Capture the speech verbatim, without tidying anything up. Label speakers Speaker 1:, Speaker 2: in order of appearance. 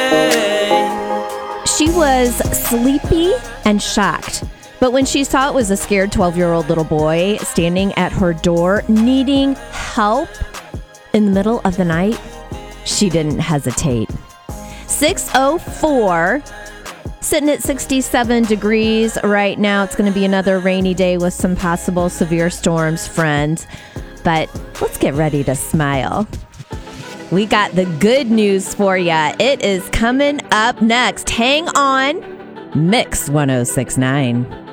Speaker 1: She was sleepy and shocked. But when she saw it was a scared twelve-year-old little boy standing at her door needing help in the middle of the night, she didn't hesitate. six oh four, sitting at sixty-seven degrees right now. It's going to be another rainy day with some possible severe storms, friends. But let's get ready to smile. We got the good news for you. It is coming up next. Hang on. Mix one oh six point nine.